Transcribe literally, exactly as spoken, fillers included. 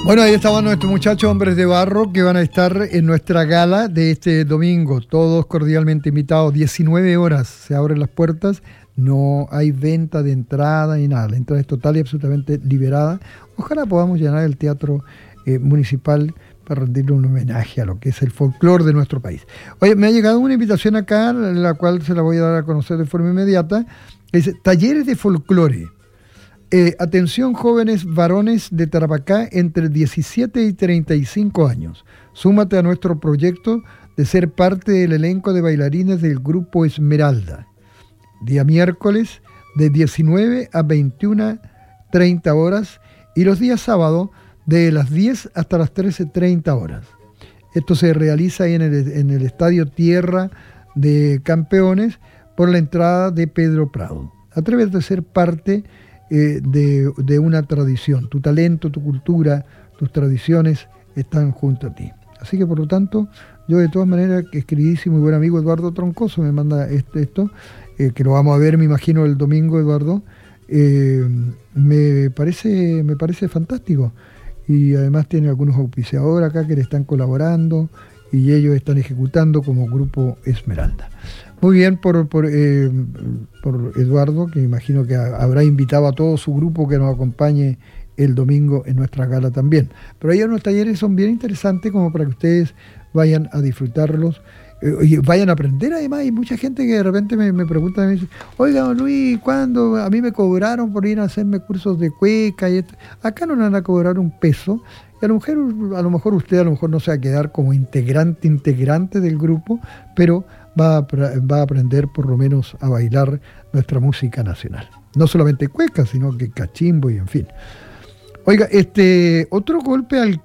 Bueno, ahí estaban nuestros muchachos hombres de barro que van a estar en nuestra gala de este domingo, todos cordialmente invitados. diecinueve horas se abren las puertas, no hay venta de entrada ni nada, la entrada es total y absolutamente liberada. Ojalá podamos llenar el teatro eh, municipal para rendirle un homenaje a lo que es el folclore de nuestro país. Oye, me ha llegado una invitación acá, la cual se la voy a dar a conocer de forma inmediata. Dice, talleres de folclore. Eh, atención jóvenes varones de Tarapacá entre diecisiete y treinta y cinco años. Súmate a nuestro proyecto de ser parte del elenco de bailarines del grupo Esmeralda. Día miércoles de diecinueve a veintiuna treinta horas y los días sábado de las diez hasta las trece treinta horas. Esto se realiza ahí en el, en el Estadio Tierra de Campeones por la entrada de Pedro Prado. Atrévete a ser parte Eh, de, de una tradición. Tu talento, tu cultura, tus tradiciones están junto a ti. Así que por lo tanto, yo de todas maneras, que es queridísimo y buen amigo Eduardo Troncoso me manda esto, esto eh, que lo vamos a ver, me imagino, el domingo, Eduardo. Eh, me parece, me parece fantástico. Y además tiene algunos auspiciadores acá que le están colaborando y ellos están ejecutando como Grupo Esmeralda. Muy bien por, por, eh, por Eduardo, que imagino que habrá invitado a todo su grupo que nos acompañe el domingo en nuestra gala también. Pero hay unos talleres son bien interesantes como para que ustedes vayan a disfrutarlos eh, y vayan a aprender. Además hay mucha gente que de repente me, me pregunta, me dice, oiga, don Luis, ¿cuándo? A mí me cobraron por ir a hacerme cursos de cueca y esto. Acá no le van a cobrar un peso. Y a lo mejor, a lo mejor usted a lo mejor no se va a quedar como integrante, integrante del grupo, pero va a, va a aprender por lo menos a bailar nuestra música nacional. No solamente cueca, sino que cachimbo y en fin. Oiga, este otro golpe al